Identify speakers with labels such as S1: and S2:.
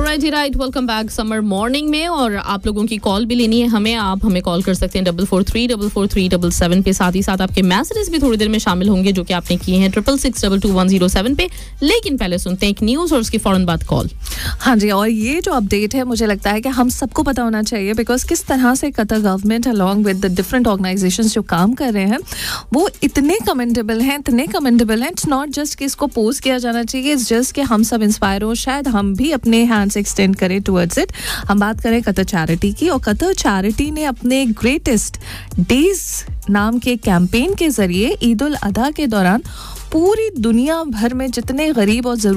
S1: Alright जी right, welcome back summer morning में। और आप लोगों की कॉल भी लेनी है हमें, आप हमें कॉल कर सकते हैं 44344377 पे। साथ ही साथ आपके मैसेजेस भी थोड़ी देर में शामिल होंगे जो कि आपने किए हैं 66622107 पे। लेकिन पहले सुनते हैं एक न्यूज़ और उसकी फौरन बाद कॉल।
S2: हाँ जी, और ये जो अपडेट है मुझे लगता है कि हम सबको पता होना चाहिए, बिकॉज किस तरह से Qatar government along with the different organisations जो काम कर रहे हैं वो इतने कमेंडेबल हैं, इट्स नॉट जस्ट कि इसको पोस्ट किया जाना चाहिए, इट्स जस्ट कि हम सब इंस्पायर हो, शायद हम भी अपने हैंड्स एक्सटेंड करें टुवर्ड्स इट। हम बात करें कतर चैरिटी की, और कतर चैरिटी ने अपने ग्रेटेस्ट डेज नाम के कैंपेन के जरिए ईद उल अधा के दौरान पूरी दुनिया भर में जितने गरीब और